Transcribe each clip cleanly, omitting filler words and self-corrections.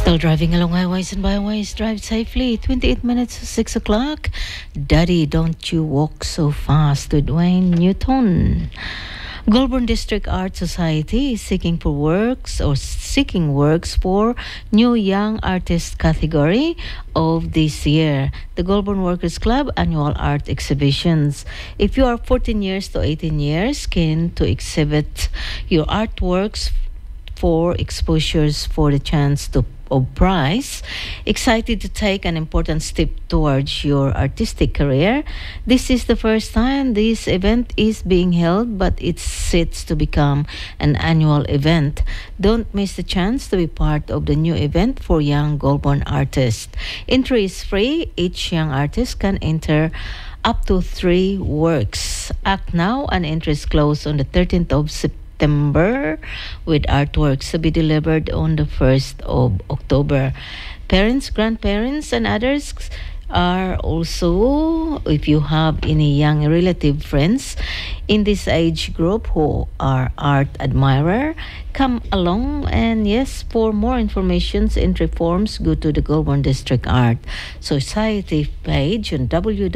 Still driving along highways and byways. Drive safely. 28 minutes to 6 o'clock. Daddy, don't you walk so fast with Dwayne Newton. Goulburn District Art Society is seeking works for new young artist category of this year. The Goulburn Workers Club annual art exhibitions. If you are 14 years to 18 years, keen to exhibit your artworks for exposures for the chance of prize, excited to take an important step towards your artistic career. This is the first time this event is being held, but it's set to become an annual event. Don't miss the chance to be part of the new event for young Goulburn artists. Entry is free. Each young artist can enter up to 3 works. Act now, and entry is closed on the 13th of September, with artworks to be delivered on the 1st of October. Parents, grandparents, and others are also, if you have any young relative friends in this age group who are art admirer, come along. And yes, for more information, entry forms, go to the Goulburn District Art Society page on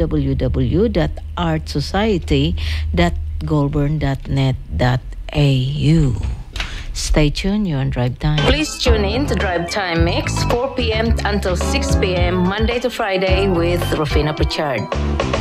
www.artsociety.goulburn.net.au. Stay tuned, you're on Drive Time. Please tune in to Drive Time Mix, 4 p.m. until 6 p.m. Monday to Friday with Rufina Pritchard.